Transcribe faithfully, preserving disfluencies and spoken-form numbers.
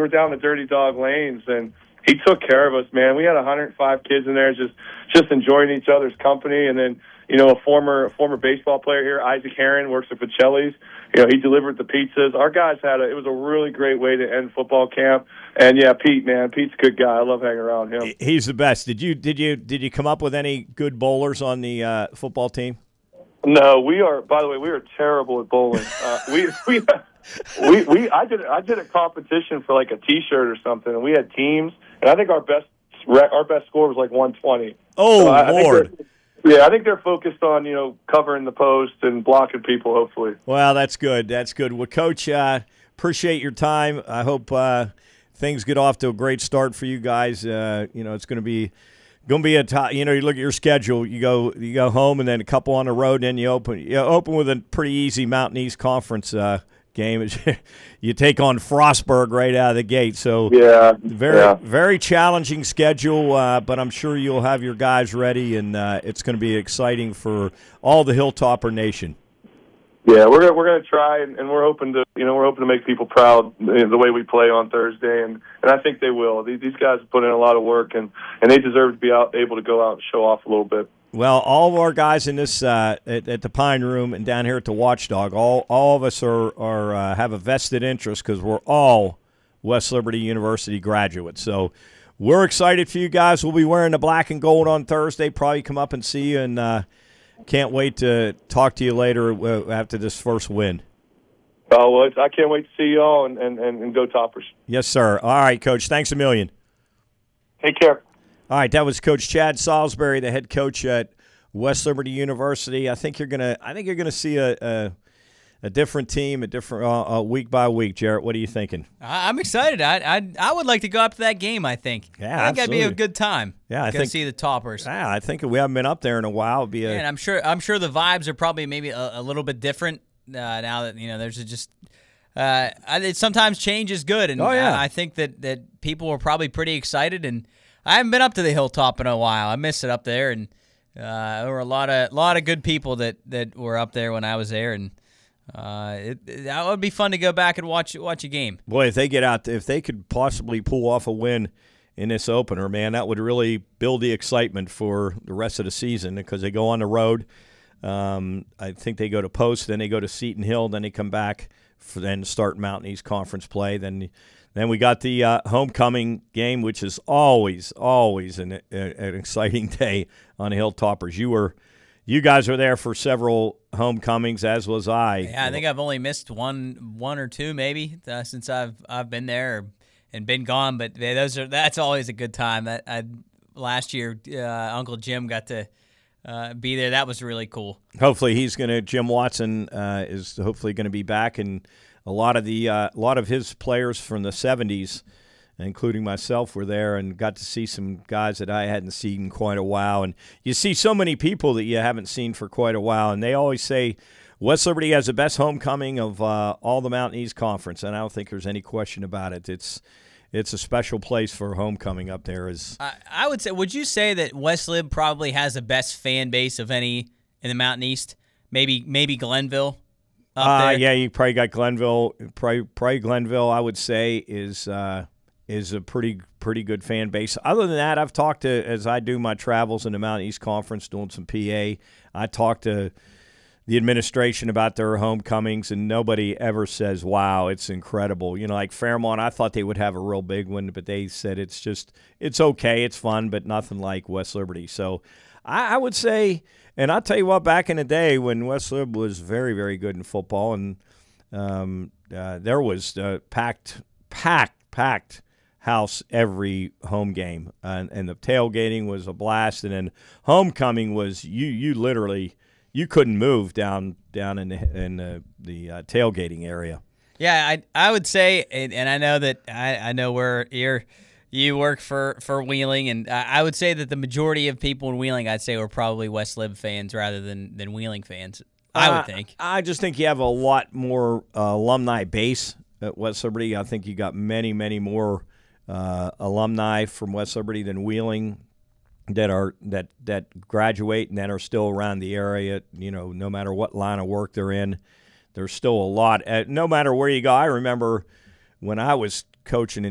were down the Dirty Dog lanes, and he took care of us, man. We had one hundred five kids in there just just enjoying each other's company. And then, you know, a former a former baseball player here, Isaac Heron, works at Pacelli's. You know, he delivered the pizzas. Our guys had a, it was a really great way to end football camp. And, yeah, Pete, man, Pete's a good guy. I love hanging around him. He's the best. Did you did you, did you come up with any good bowlers on the uh, football team? No, we are, by the way, we are terrible at bowling. Uh, we we we we I did I did a competition for like a T-shirt or something, and we had teams, and I think our best our best score was like one twenty. Oh, so I, Lord. I think yeah, I think they're focused on, you know, covering the post and blocking people, hopefully. Well, that's good. That's good. Well, Coach, uh, appreciate your time. I hope uh, things get off to a great start for you guys. Uh, you know, it's going to be going to be a t- you know, you look at your schedule, you go you go home and then a couple on the road, and then you open you open with a pretty easy Mountain East Conference uh, game. You take on Frostburg right out of the gate. So yeah, very yeah. very challenging schedule, uh, but I'm sure you'll have your guys ready, and uh, it's going to be exciting for all the Hilltopper Nation. Yeah, we're gonna, we're going to try, and, and we're hoping to you know we're hoping to make people proud the way we play on Thursday, and, and I think they will. These, these guys have put in a lot of work, and, and they deserve to be out able to go out and show off a little bit. Well, all of our guys in this uh, at, at the Pine Room and down here at the Watchdog, all all of us are are uh, have a vested interest because we're all West Liberty University graduates. So we're excited for you guys. We'll be wearing the black and gold on Thursday. Probably come up and see you, and uh, can't wait to talk to you later after this first win. Oh, well, I can't wait to see you all and, and, and go Toppers. Yes, sir. All right, Coach. Thanks a million. Take care. All right, that was Coach Chad Salisbury, the head coach at West Liberty University. I think you're gonna. I think you're gonna see a a, a different team, a different uh, uh, week by week. Jarrett, what are you thinking? I'm excited. I I I would like to go up to that game. I think. Yeah, I think absolutely. that'd be a good time. Yeah, I go think see the Toppers. Yeah, I think we haven't been up there in a while. It'd be a, Yeah, and I'm sure I'm sure the vibes are probably maybe a, a little bit different uh, now that you know there's a just. Uh, it sometimes change is good, and oh, yeah. I, I think that that people were probably pretty excited and. I haven't been up to the Hilltop in a while. I miss it up there, and uh, there were a lot of lot of good people that, that were up there when I was there, and uh, it, it that would be fun to go back and watch watch a game. Boy, if they get out, if they could possibly pull off a win in this opener, man, that would really build the excitement for the rest of the season because they go on the road. Um, I think they go to Post, then they go to Seton Hill, then they come back for then start Mountain East Conference play, then. Then we got the uh, homecoming game, which is always, always an, an exciting day on Hilltoppers. You were, you guys were there for several homecomings, as was I. Yeah, I think I've only missed one, one or two maybe uh, since I've I've been there and been gone. But yeah, those are that's always a good time. That I, last year, uh, Uncle Jim got to uh, be there. That was really cool. Hopefully, he's gonna. Jim Watson uh, is hopefully going to be back and. A lot of the uh, a lot of his players from the seventies, including myself, were there and got to see some guys that I hadn't seen in quite a while. And you see so many people that you haven't seen for quite a while. And they always say West Liberty has the best homecoming of uh, all the Mountain East Conference, and I don't think there's any question about it. It's it's a special place for homecoming up there. Is I, I would say, would you say that West Lib probably has the best fan base of any in the Mountain East? Maybe maybe Glenville. Up uh, there. Yeah, you probably got Glenville. Probably, probably Glenville, I would say, is uh, is a pretty pretty good fan base. Other than that, I've talked to, as I do my travels in the Mountain East Conference, doing some P A, I talked to the administration about their homecomings, and nobody ever says, wow, it's incredible. You know, like Fairmont, I thought they would have a real big one, but they said it's just, it's okay, it's fun, but nothing like West Liberty. So I, I would say... And I'll tell you what, back in the day when West Lib was very, very good in football, and um, uh, there was uh, packed, packed, packed house every home game, and, and the tailgating was a blast. And then homecoming was you, you literally, you couldn't move down, down in the in the, the uh, tailgating area. Yeah, I I would say, and, and I know that I, I know where you're. You work for, for Wheeling, and I would say that the majority of people in Wheeling, I'd say, were probably West Lib fans rather than, than Wheeling fans, I would uh, think. I just think you have a lot more uh, alumni base at West Liberty. I think you got many, many more uh, alumni from West Liberty than Wheeling that are that, that graduate and that are still around the area, you know, no matter what line of work they're in. There's still a lot. Uh, no matter where you go, I remember when I was coaching in